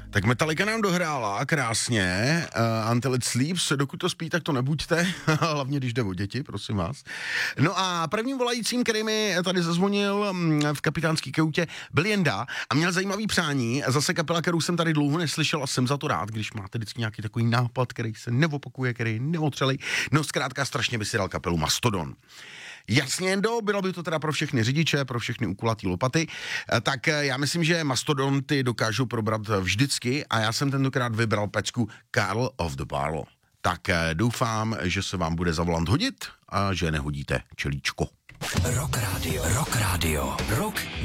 Tak Metallica nám dohrála krásně, Until It Sleeps, dokud to spí, tak to nebuďte, hlavně když jde o děti, prosím vás. No a prvním volajícím, který mi tady zazvonil v kapitánský kautě, byl Jenda a měl zajímavý přání, zase kapela, kterou jsem tady dlouho neslyšel a jsem za to rád, když máte vždycky nějaký takový nápad, který se neopakuje, který je neotřelej, no zkrátka strašně by si dal kapelu Mastodon. Jasně, Jendo, bylo by to teda pro všechny řidiče, pro všechny ukulatý lopaty, tak já myslím, že mastodonty dokážou probrat vždycky a já jsem tentokrát vybral pecku Carl of the Barrel. Tak doufám, že se vám bude za volant hodit a že nehodíte čelíčko. Rock Radio. Rock